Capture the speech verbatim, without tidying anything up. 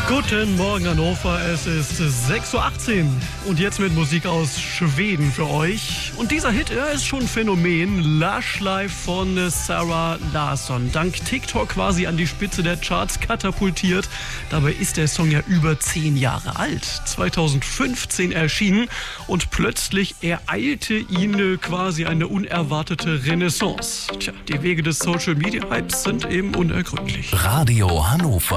Guten Morgen Hannover, es ist sechs Uhr achtzehn und jetzt mit Musik aus Schweden für euch. Und dieser Hit, er ist schon ein Phänomen. Lush Life von Sarah Larsson. Dank TikTok quasi an die Spitze der Charts katapultiert. Dabei ist der Song ja über zehn Jahre alt. zweitausendfünfzehn erschienen und plötzlich ereilte ihn quasi eine unerwartete Renaissance. Tja, die Wege des Social Media Hypes sind eben unergründlich. Radio Hannover.